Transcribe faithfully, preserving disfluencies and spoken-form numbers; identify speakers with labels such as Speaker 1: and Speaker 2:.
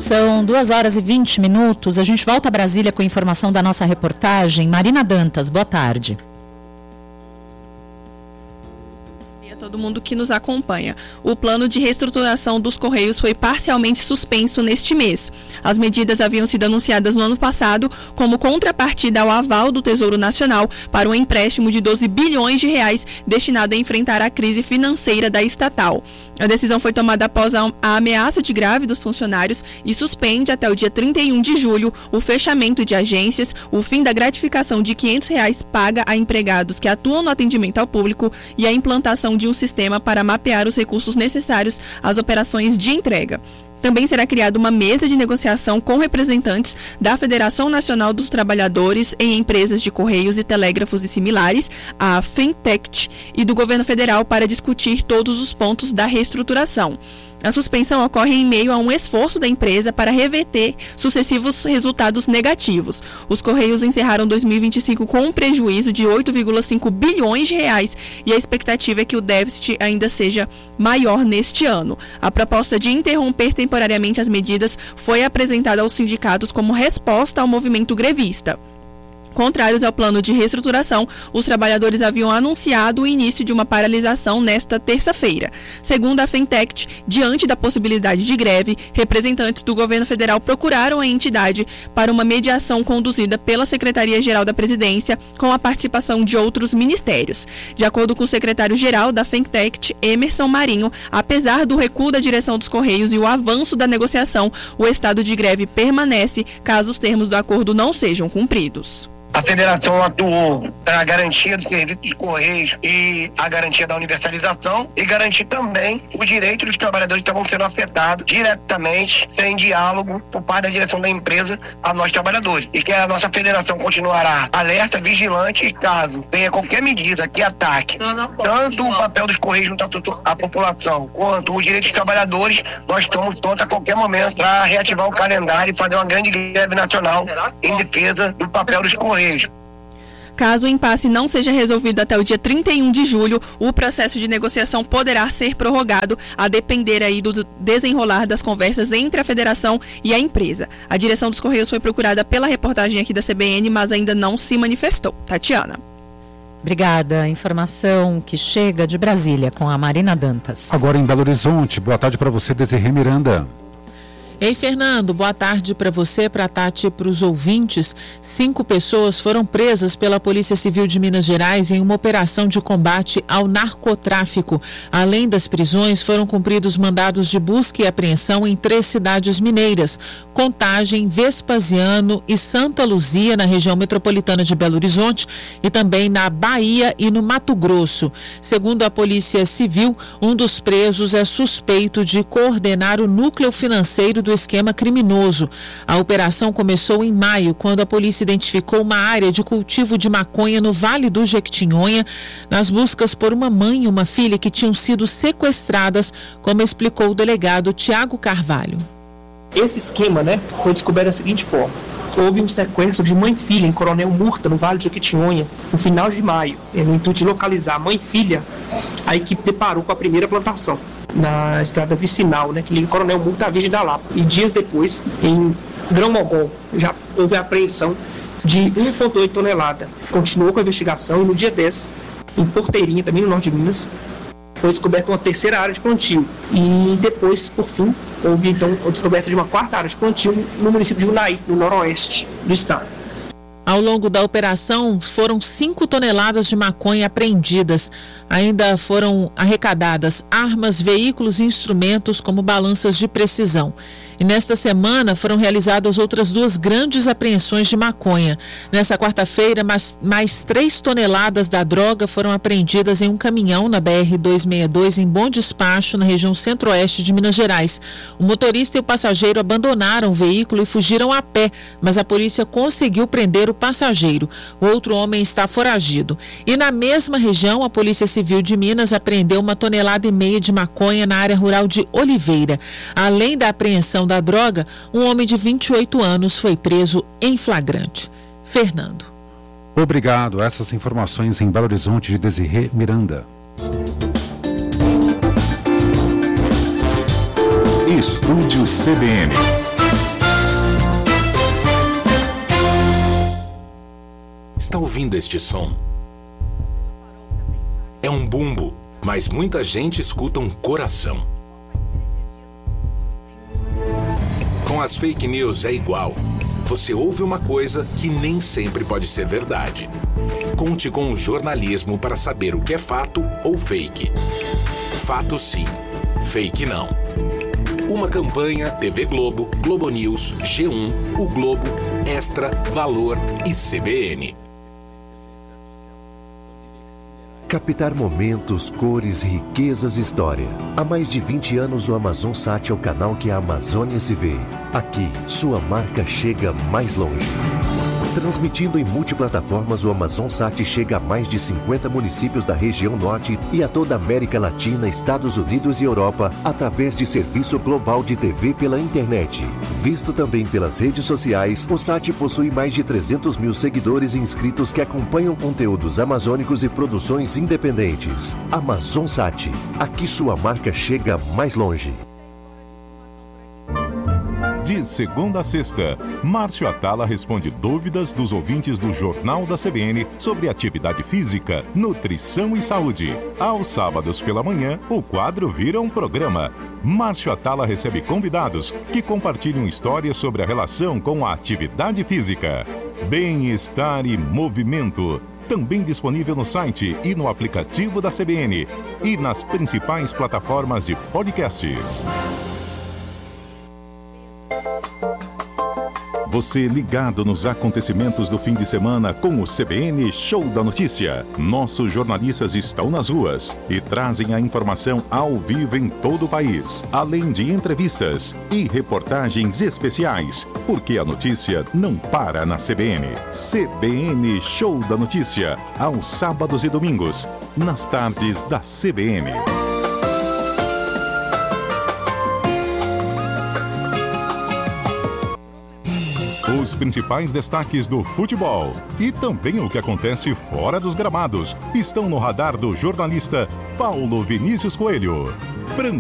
Speaker 1: São duas horas e vinte minutos. A gente volta a Brasília com informação da nossa reportagem. Marina Dantas, boa tarde.
Speaker 2: Todo mundo que nos acompanha. O plano de reestruturação dos Correios foi parcialmente suspenso neste mês. As medidas haviam sido anunciadas no ano passado como contrapartida ao aval do Tesouro Nacional para um empréstimo de doze bilhões de reais destinado a enfrentar a crise financeira da estatal. A decisão foi tomada após a ameaça de greve dos funcionários e suspende até o dia trinta e um de julho o fechamento de agências, o fim da gratificação de quinhentos reais paga a empregados que atuam no atendimento ao público e a implantação de um sistema para mapear os recursos necessários às operações de entrega. Também será criada uma mesa de negociação com representantes da Federação Nacional dos Trabalhadores em Empresas de Correios e Telégrafos e similares, a FENTECT, e do governo federal para discutir todos os pontos da reestruturação. A suspensão ocorre em meio a um esforço da empresa para reverter sucessivos resultados negativos. Os Correios encerraram dois mil e vinte e cinco com um prejuízo de oito vírgula cinco bilhões de reais e a expectativa é que o déficit ainda seja maior neste ano. A proposta de interromper temporariamente as medidas foi apresentada aos sindicatos como resposta ao movimento grevista. Contrários ao plano de reestruturação, os trabalhadores haviam anunciado o início de uma paralisação nesta terça-feira. Segundo a FENTECT, diante da possibilidade de greve, representantes do governo federal procuraram a entidade para uma mediação conduzida pela Secretaria-Geral da Presidência, com a participação de outros ministérios. De acordo com o secretário-geral da FENTECT, Emerson Marinho, apesar do recuo da direção dos Correios e o avanço da negociação, o estado de greve permanece caso os termos do acordo não sejam cumpridos.
Speaker 3: A federação atuou para a garantia do serviço de Correios e a garantia da universalização e garantir também os direitos dos trabalhadores que estavam sendo afetados diretamente, sem diálogo por parte da direção da empresa a nós trabalhadores. E que a nossa federação continuará alerta, vigilante e caso tenha qualquer medida que ataque tanto o papel dos Correios junto à população quanto os direitos dos trabalhadores, nós estamos prontos a qualquer momento para reativar o calendário e fazer uma grande greve nacional em defesa do papel dos Correios.
Speaker 2: Caso o impasse não seja resolvido até o dia trinta e um de julho, o processo de negociação poderá ser prorrogado, a depender aí do desenrolar das conversas entre a federação e a empresa. A direção dos Correios foi procurada pela reportagem aqui da C B N, mas ainda não se manifestou. Tatiana.
Speaker 1: Obrigada. Informação que chega de Brasília com a Marina Dantas.
Speaker 4: Agora em Belo Horizonte. Boa tarde para você, Desirê Miranda.
Speaker 5: Ei, Fernando, boa tarde para você, para a Tati e para os ouvintes. Cinco pessoas foram presas pela Polícia Civil de Minas Gerais em uma operação de combate ao narcotráfico. Além das prisões, foram cumpridos mandados de busca e apreensão em três cidades mineiras: Contagem, Vespasiano e Santa Luzia, na região metropolitana de Belo Horizonte, e também na Bahia e no Mato Grosso. Segundo a Polícia Civil, um dos presos é suspeito de coordenar o núcleo financeiro do esquema criminoso. A operação começou em maio, quando a polícia identificou uma área de cultivo de maconha no Vale do Jequitinhonha, nas buscas por uma mãe e uma filha que tinham sido sequestradas, como explicou o delegado Tiago Carvalho.
Speaker 6: Esse esquema, né, foi descoberto da seguinte forma: houve um sequestro de mãe e filha em Coronel Murta, no Vale do Jequitinhonha, no final de maio. E no intuito de localizar a mãe e filha, a equipe deparou com a primeira plantação na estrada vicinal, né, que liga Coronel Murta à Virgem da Lapa. E dias depois, em Grão-Mogol, já houve a apreensão de um vírgula oito tonelada. Continuou com a investigação e no dia dez, em Porteirinha, também no norte de Minas, foi descoberta uma terceira área de plantio. E depois, por fim, houve então a descoberta de uma quarta área de plantio no município de Unai, no noroeste do estado.
Speaker 5: Ao longo da operação, foram cinco toneladas de maconha apreendidas. Ainda foram arrecadadas armas, veículos e instrumentos como balanças de precisão. E nesta semana foram realizadas outras duas grandes apreensões de maconha. Nessa quarta-feira, mais, mais três toneladas da droga foram apreendidas em um caminhão na B R duzentos e sessenta e dois, em Bom Despacho, na região centro-oeste de Minas Gerais. O motorista e o passageiro abandonaram o veículo e fugiram a pé, mas a polícia conseguiu prender o passageiro. O outro homem está foragido. E na mesma região, a Polícia Civil de Minas apreendeu uma tonelada e meia de maconha na área rural de Oliveira. Além da apreensão da droga, um homem de vinte e oito anos foi preso em flagrante. Fernando.
Speaker 4: Obrigado. Essas informações em Belo Horizonte de Desirê Miranda.
Speaker 7: Estúdio C B N. está ouvindo este som? É um bumbo, mas muita gente escuta um coração. Com as fake news é igual. Você ouve uma coisa que nem sempre pode ser verdade. Conte com o jornalismo para saber o que é fato ou fake. Fato sim, fake não. Uma campanha T V Globo, Globo News, G um, O Globo, Extra, Valor e C B N.
Speaker 8: Captar momentos, cores, riquezas e história. Há mais de vinte anos o AmazonSat é o canal que a Amazônia se vê. Aqui, sua marca chega mais longe. Transmitindo em multiplataformas, o AmazonSat chega a mais de cinquenta municípios da região norte e a toda a América Latina, Estados Unidos e Europa, através de serviço global de T V pela internet. Visto também pelas redes sociais, o Sat possui mais de trezentos mil seguidores e inscritos que acompanham conteúdos amazônicos e produções independentes. AmazonSat, aqui sua marca chega mais longe.
Speaker 9: De segunda a sexta, Márcio Atala responde dúvidas dos ouvintes do Jornal da C B N sobre atividade física, nutrição e saúde. Aos sábados pela manhã, o quadro vira um programa. Márcio Atala recebe convidados que compartilham histórias sobre a relação com a atividade física. Bem-estar e movimento. Também disponível no site e no aplicativo da C B N e nas principais plataformas de podcasts. Você ligado nos acontecimentos do fim de semana com o C B N Show da Notícia. Nossos jornalistas estão nas ruas e trazem a informação ao vivo em todo o país, além de entrevistas e reportagens especiais, porque a notícia não para na C B N. C B N Show da Notícia, aos sábados e domingos, nas tardes da C B N. Os principais destaques do futebol e também o que acontece fora dos gramados estão no radar do jornalista Paulo Vinícius Coelho. Branco